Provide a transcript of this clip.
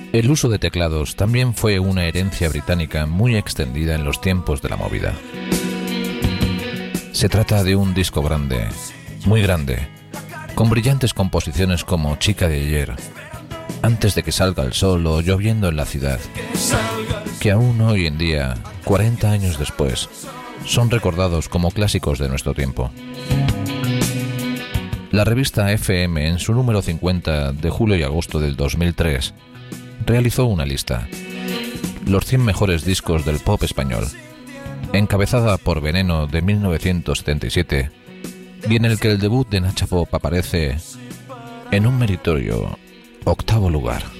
El uso de teclados también fue una herencia británica muy extendida en los tiempos de la movida. Se trata de un disco grande, muy grande, con brillantes composiciones como Chica de ayer, Antes de que salga el sol o Lloviendo en la ciudad, que aún hoy en día, 40 años después, son recordados como clásicos de nuestro tiempo. La revista FM, en su número 50 de julio y agosto del 2003, realizó una lista, los 100 mejores discos del pop español, encabezada por Veneno de 1977, y en el que el debut de Nacha Pop aparece en un meritorio 8º lugar.